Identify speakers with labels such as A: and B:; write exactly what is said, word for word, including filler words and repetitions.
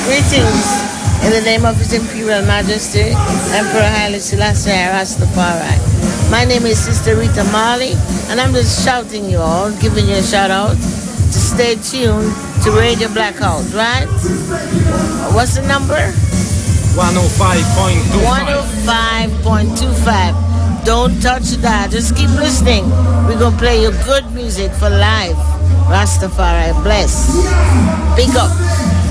A: Greetings in the name of His Imperial Majesty, Emperor Haile Selassie Rastafari. My name is Sister Rita Marley, and I'm just shouting you all, giving you a shout out to stay tuned to Radio Blackout, right? What's the number?
B: one oh five point two five.
A: one oh five point two five. Don't touch that. Just keep listening. We're going to play you good music for life. Rastafari bless. Big up.